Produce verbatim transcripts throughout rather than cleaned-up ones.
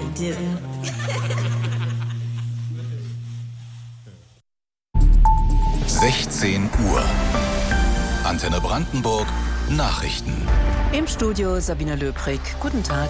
do. sechzehn Uhr. Antenne Brandenburg. Nachrichten. Im Studio Sabine Löbrig. Guten Tag.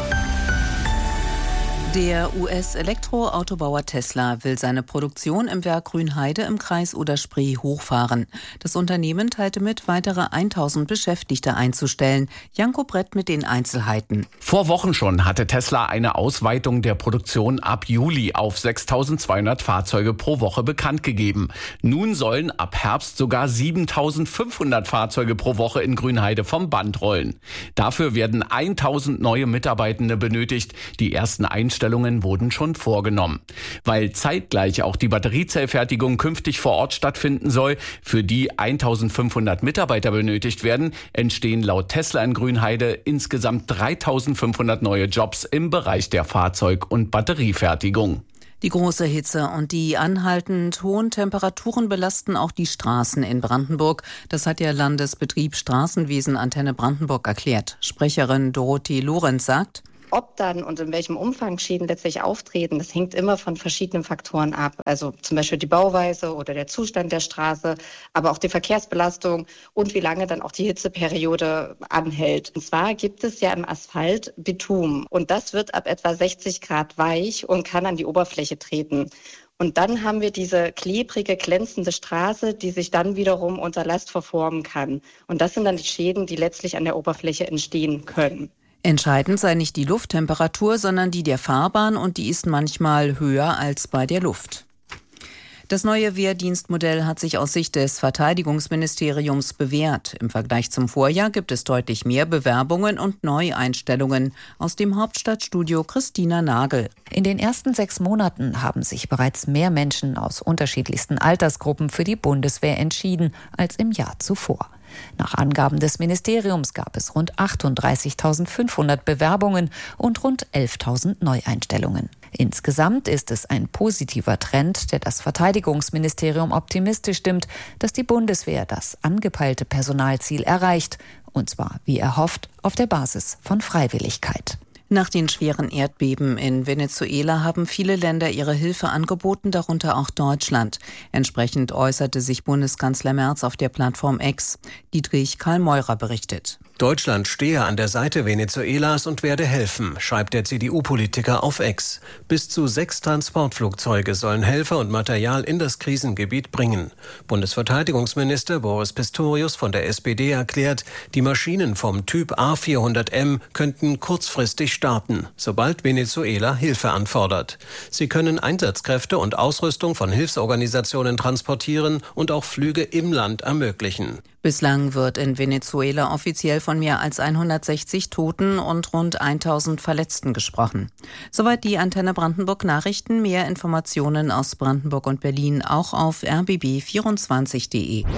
Der U S-Elektroautobauer Tesla will seine Produktion im Werk Grünheide im Kreis Oder-Spree hochfahren. Das Unternehmen teilte mit, weitere tausend Beschäftigte einzustellen. Janko Brett mit den Einzelheiten. Vor Wochen schon hatte Tesla eine Ausweitung der Produktion ab Juli auf sechstausendzweihundert Fahrzeuge pro Woche bekannt gegeben. Nun sollen ab Herbst sogar siebentausendfünfhundert Fahrzeuge pro Woche in Grünheide vom Band rollen. Dafür werden tausend neue Mitarbeitende benötigt. Die ersten Einstellungen wurden schon vorgenommen. Weil zeitgleich auch die Batteriezellfertigung künftig vor Ort stattfinden soll, für die eintausendfünfhundert Mitarbeiter benötigt werden, entstehen laut Tesla in Grünheide insgesamt dreitausendfünfhundert neue Jobs im Bereich der Fahrzeug- und Batteriefertigung. Die große Hitze und die anhaltend hohen Temperaturen belasten auch die Straßen in Brandenburg. Das hat der Landesbetrieb Straßenwesen Antenne Brandenburg erklärt. Sprecherin Dorothee Lorenz sagt: Ob dann und in welchem Umfang Schäden letztlich auftreten, das hängt immer von verschiedenen Faktoren ab. Also zum Beispiel die Bauweise oder der Zustand der Straße, aber auch die Verkehrsbelastung und wie lange dann auch die Hitzeperiode anhält. Und zwar gibt es ja im Asphalt Bitumen und das wird ab etwa sechzig Grad weich und kann an die Oberfläche treten. Und dann haben wir diese klebrige, glänzende Straße, die sich dann wiederum unter Last verformen kann. Und das sind dann die Schäden, die letztlich an der Oberfläche entstehen können. Entscheidend sei nicht die Lufttemperatur, sondern die der Fahrbahn, und die ist manchmal höher als bei der Luft. Das neue Wehrdienstmodell hat sich aus Sicht des Verteidigungsministeriums bewährt. Im Vergleich zum Vorjahr gibt es deutlich mehr Bewerbungen und Neueinstellungen. Aus dem Hauptstadtstudio Christina Nagel. In den ersten sechs Monaten haben sich bereits mehr Menschen aus unterschiedlichsten Altersgruppen für die Bundeswehr entschieden als im Jahr zuvor. Nach Angaben des Ministeriums gab es rund achtunddreißigtausendfünfhundert Bewerbungen und rund elftausend Neueinstellungen. Insgesamt ist es ein positiver Trend, der das Verteidigungsministerium optimistisch stimmt, dass die Bundeswehr das angepeilte Personalziel erreicht, und zwar, wie erhofft, auf der Basis von Freiwilligkeit. Nach den schweren Erdbeben in Venezuela haben viele Länder ihre Hilfe angeboten, darunter auch Deutschland. Entsprechend äußerte sich Bundeskanzler Merz auf der Plattform X. Dietrich Karl Meurer berichtet. Deutschland stehe an der Seite Venezuelas und werde helfen, schreibt der C D U-Politiker auf X. Bis zu sechs Transportflugzeuge sollen Helfer und Material in das Krisengebiet bringen. Bundesverteidigungsminister Boris Pistorius von der S P D erklärt, die Maschinen vom Typ A vierhundert M könnten kurzfristig starten, sobald Venezuela Hilfe anfordert. Sie können Einsatzkräfte und Ausrüstung von Hilfsorganisationen transportieren und auch Flüge im Land ermöglichen. Bislang wird in Venezuela offiziell von mehr als hundertsechzig Toten und rund tausend Verletzten gesprochen. Soweit die Antenne Brandenburg Nachrichten. Mehr Informationen aus Brandenburg und Berlin auch auf r b b vierundzwanzig punkt d e.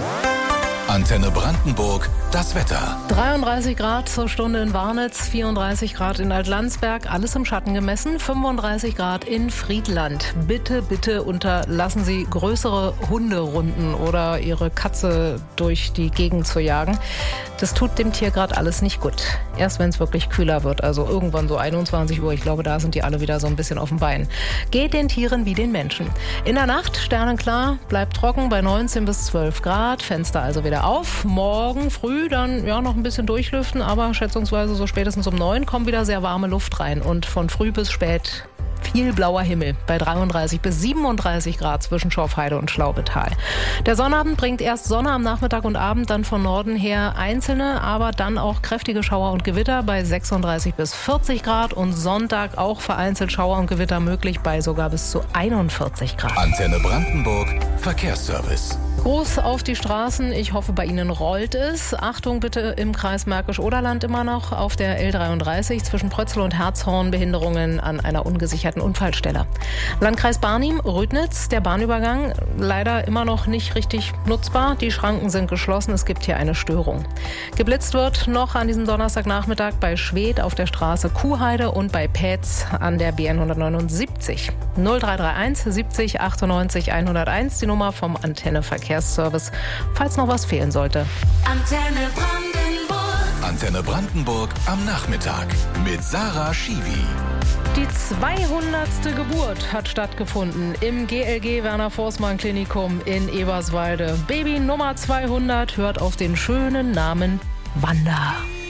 Antenne Brandenburg, das Wetter. dreiunddreißig Grad zur Stunde in Warnitz, vierunddreißig Grad in Altlandsberg, alles im Schatten gemessen, fünfunddreißig Grad in Friedland. Bitte, bitte unterlassen Sie größere Hunderunden oder Ihre Katze durch die Gegend zu jagen. Das tut dem Tier gerade alles nicht gut. Erst wenn es wirklich kühler wird, also irgendwann so einundzwanzig Uhr, ich glaube, da sind die alle wieder so ein bisschen auf dem Bein. Geht den Tieren wie den Menschen. In der Nacht sternenklar, bleibt trocken bei neunzehn bis zwölf Grad, Fenster also wieder auf. Morgen früh dann ja noch ein bisschen durchlüften, aber schätzungsweise so spätestens um neun kommt wieder sehr warme Luft rein und von früh bis spät viel blauer Himmel bei dreiunddreißig bis siebenunddreißig Grad zwischen Schorfheide und Schlaubetal. Der Sonnabend bringt erst Sonne am Nachmittag und Abend, dann von Norden her einzelne, aber dann auch kräftige Schauer und Gewitter bei sechsunddreißig bis vierzig Grad und Sonntag auch vereinzelt Schauer und Gewitter möglich bei sogar bis zu einundvierzig Grad. Antenne Brandenburg, Verkehrsservice. Gruß auf die Straßen. Ich hoffe, bei Ihnen rollt es. Achtung bitte im Kreis Märkisch-Oderland immer noch auf der L dreiunddreißig zwischen Prötzl und Herzhorn Behinderungen an einer ungesicherten Unfallstelle. Landkreis Barnim-Rüdnitz, der Bahnübergang leider immer noch nicht richtig nutzbar. Die Schranken sind geschlossen. Es gibt hier eine Störung. Geblitzt wird noch an diesem Donnerstagnachmittag bei Schwedt auf der Straße Kuhheide und bei Pätz an der B N hundertneunundsiebzig. null drei drei eins siebzig achtundneunzig hunderteins, die Nummer vom Antenne Verkehrsservice, falls noch was fehlen sollte. Antenne Brandenburg. Antenne Brandenburg am Nachmittag mit Sarah Schiwi. Die zweihundertste Geburt hat stattgefunden im G L G Werner-Forßmann-Klinikum in Eberswalde. Baby Nummer zweihundert hört auf den schönen Namen Wanda.